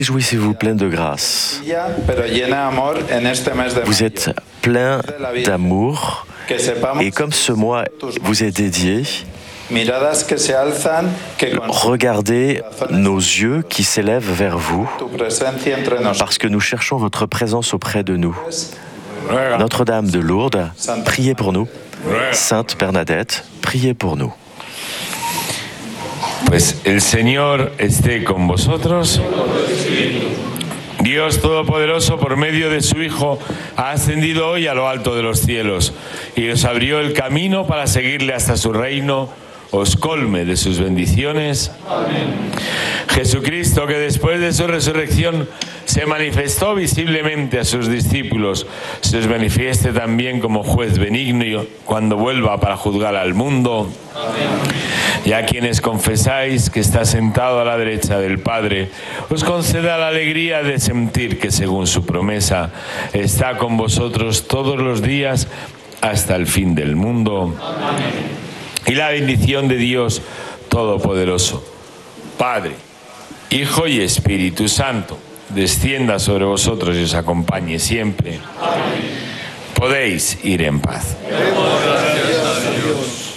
Réjouissez-vous plein de grâce. Vous êtes plein d'amour et comme ce mois vous est dédié, regardez nos yeux qui s'élèvent vers vous parce que nous cherchons votre présence auprès de nous. Notre-Dame de Lourdes, priez pour nous. Sainte Bernadette, priez pour nous. Pues el Señor esté con vosotros. Dios Todopoderoso, por medio de su Hijo, ha ascendido hoy a lo alto de los cielos y os abrió el camino para seguirle hasta su reino. Os colme de sus bendiciones. Amén. Jesucristo, que después de su resurrección se manifestó visiblemente a sus discípulos, se os manifieste también como juez benigno cuando vuelva para juzgar al mundo. Amén. Y a quienes confesáis que está sentado a la derecha del Padre, os conceda la alegría de sentir que, según su promesa, está con vosotros todos los días hasta el fin del mundo. Amén. Y la bendición de Dios Todopoderoso, Padre, Hijo y Espíritu Santo, descienda sobre vosotros y os acompañe siempre. Amén. Podéis ir en paz. Gracias a Dios.